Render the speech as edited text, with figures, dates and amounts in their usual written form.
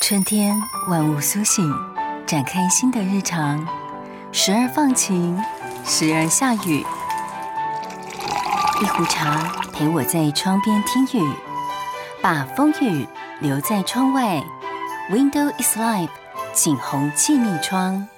春天，万物苏醒，展开新的日常，时而放晴，时而下雨。一壶茶陪我在窗边听雨，把风雨留在窗外。Window is life， 景洪气密窗。